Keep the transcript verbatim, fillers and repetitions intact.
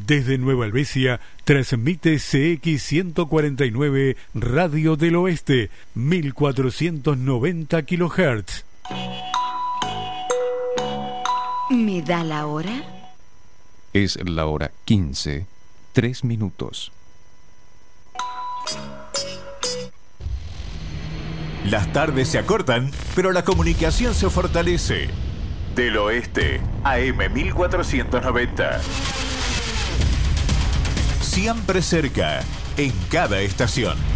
Desde Nueva Helvecia transmite C X ciento cuarenta y nueve Radio del Oeste, mil cuatrocientos noventa kilohertz. ¿Me da la hora? Es la hora quince, tres minutos. Las tardes se acortan, pero la comunicación se fortalece. Del Oeste, A M mil cuatrocientos noventa. Siempre cerca, en cada estación.